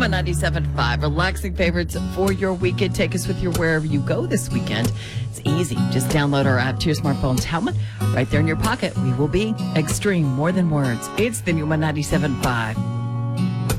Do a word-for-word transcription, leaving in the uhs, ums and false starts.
Yuma ninety-seven point five, relaxing favorites for your weekend. Take us with you wherever you go this weekend. It's easy. Just download our app to your smartphone's helmet. Right there in your pocket. We will be extreme, more than words. It's the Yuma ninety-seven point five.